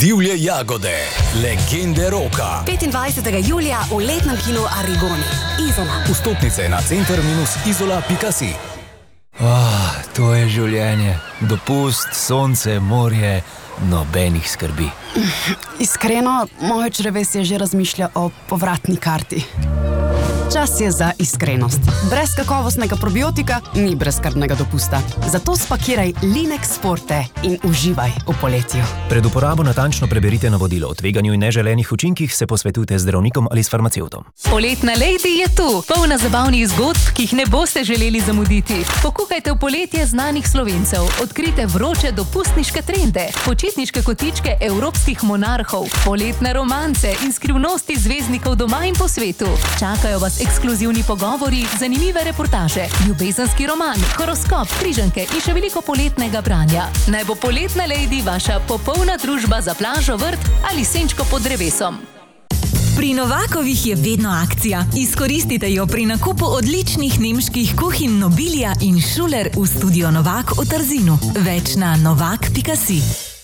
Divje jagode, legende roka. 25. julija v letnem kinu Arigoni. Izola. Vstopnice na center-izola.si. To je življenje. Dopust, sonce, morje, nobenih skrbi. Iskreno, moje črevesje že razmišlja o povratni karti. Čas je za iskrenost. Brez kakovostnega probiotika ni brezskrbnega dopusta. Zato spakiraj Linex Forte in uživaj v poletju. Pred uporabo natančno preberite navodilo. O tveganju in neželenih učinkih se posvetujte z zdravnikom ali s farmacevtom. Poletna Lady je tu, polna zabavnih zgodb, ki jih ne boste želeli zamuditi. Pokukajte v poletje znanih Slovencev, odkrite vroče dopustniške trende, počitniške kotičke evropskih monarhov, poletne romance in skrivnosti zvezdnikov doma in po svetu. Čakajo vas ekskluzivni pogovori, zanimive reportaže, ljubezenski roman, horoskop, križanke in še veliko poletnega branja. Naj bo Poletna Lady vaša popolna družba za plažo, vrt ali senčko pod drevesom. Pri Novakovih je vedno akcija. Izkoristite jo pri nakupu odličnih nemških kuhinj Nobilia in Schuler v studio Novak v Trzinu. Več na novak.si.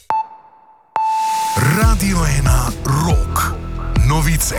Radio 1 Rock. Novice.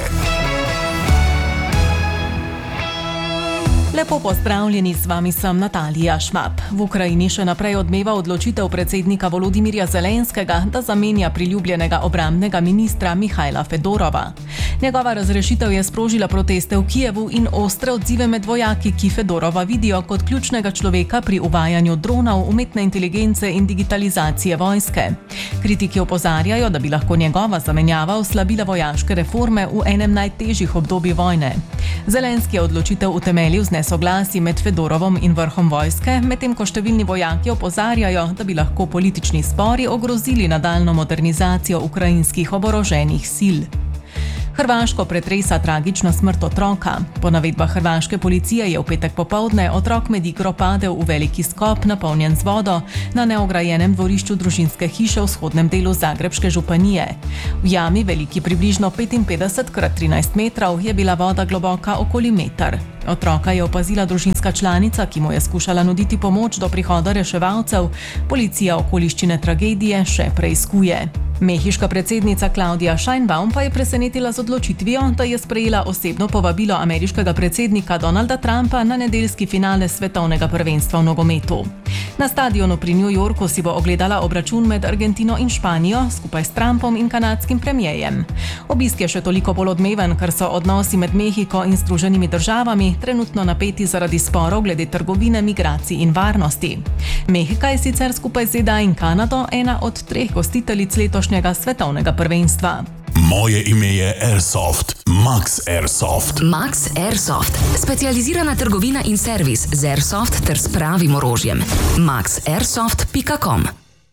Lepo pozdravljeni, z vami sem Natalija Šmap. V Ukrajini še naprej odmeva odločitev predsednika Volodimirja Zelenskega, da zamenja priljubljenega obrambnega ministra Mihajla Fedorova. Njegova razrešitev je sprožila proteste v Kijevu in ostre odzive med vojaki, ki Fedorova vidijo kot ključnega človeka pri uvajanju dronov, umetne inteligence in digitalizacije vojske. Kritiki opozarjajo, da bi lahko njegova zamenjava oslabila vojaške reforme v enem najtežjih obdobij vojne. Zelenski je odločitev utemeljil z nesoglasji med Fedorovom in vrhom vojske, medtem ko številni vojaki opozarjajo, da bi lahko politični spori ogrozili nadaljnjo modernizacijo ukrajinskih oboroženih sil. Hrvaško pretresa tragična smrt otroka. Po navedbah hrvaške policije je v petek popoldne otrok med igro padel v veliki skop, napolnjen z vodo, na neograjenem dvorišču družinske hiše v vzhodnem delu Zagrebške županije. V jami, veliki približno 55x13 metrov, je bila voda globoka okoli meter. Otroka je opazila družinska članica, ki mu je skušala nuditi pomoč do prihoda reševalcev. Policija okoliščine tragedije še preiskuje. Mehiška predsednica Claudia Sheinbaum pa je presenetila z odločitvijo, da je sprejela osebno povabilo ameriškega predsednika Donalda Trumpa na nedeljski finale svetovnega prvenstva v nogometu. Na stadionu pri New Yorku si bo ogledala obračun med Argentino in Španijo skupaj s Trumpom in kanadskim premierjem. Obisk je še toliko bolj odmeven, ker so odnosi med Mehiko in Združenimi državami trenutno napeti zaradi sporov glede trgovine, migracij in varnosti. Mehika je sicer skupaj z ZDA in Kanado ena od 3 gostiteljic letošnjega svetovnega prvenstva. Moje ime je Airsoft. Max Airsoft. Max Airsoft. Specializirana trgovina in servis z Airsoft ter s pravim orožjem. maxairsoft.com.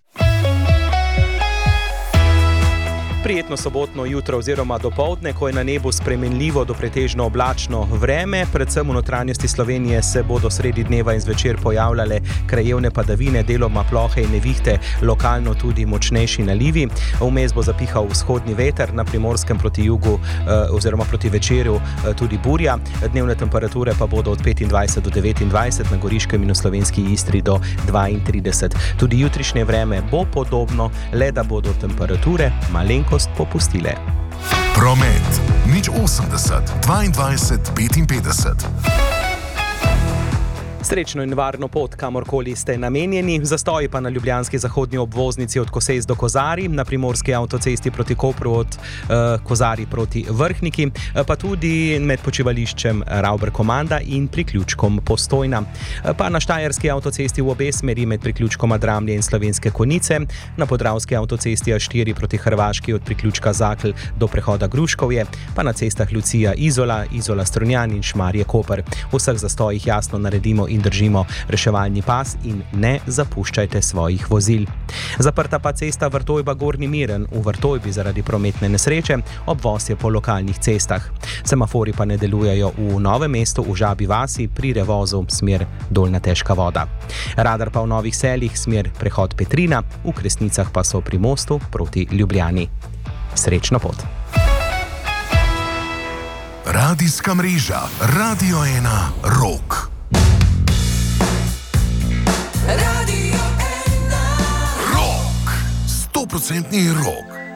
Prijetno sobotno jutro oziroma dopoldne, ko je na nebu spremenljivo do pretežno oblačno vreme. Predvsem v notranjosti Slovenije se bodo sredi dneva in zvečer pojavljale krajevne padavine, deloma plohe in nevihte, lokalno tudi močnejši nalivi. Vmes bo zapihal vzhodni veter, na Primorskem proti jugu oziroma proti večeru tudi burja. Dnevne temperature pa bodo od 25 do 29, na Goriškem in v slovenski Istri do 32. Tudi jutrišnje vreme bo podobno, le da bodo temperature malenkost popustile. Promet. 080 22 55. Srečno in varno pot, kamorkoli ste namenjeni. Zastoji pa na ljubljanski zahodni obvoznici od Kosez do Kozarij, na primorski avtocesti proti Kopru od Kozarij proti Vrhniki, pa tudi med počivališčem Ravber-Komanda in priključkom Postojna. Pa na štajerski avtocesti v obe smeri med priključkom Dramlje in Slovenske Konjice, na podravski avtocesti A4 proti Hrvaški od priključka Zakl do prehoda Gruškovje, pa na cestah Lucija Izola, Izola Strunjan in Šmarje Koper. V vseh zastojih jasno naredimo in držimo reševalni pas in ne zapuščajte svojih vozil. Zaprta pa cesta Vrtojba Gornji Miren v Vrtojbi zaradi prometne nesreče, obvoz je po lokalnih cestah. Semafori pa ne delujejo v Novem mestu, v Žabi vasi, pri Revozu smer Dolnja Težka voda. Radar pa v Novih Seljih smer prehod Petrina, v Kresnicah pa so pri mostu proti Ljubljani. Srečno pot. Radijska mreža Radio 1 Rock. Radio 1 Rock. 100% rock.